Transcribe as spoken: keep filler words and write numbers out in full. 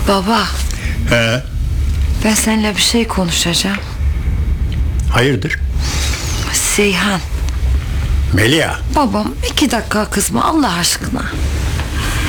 Baba, He, ben seninle bir şey konuşacağım. hayırdır? Seyhan, Melia, babam iki dakika kızma Allah aşkına.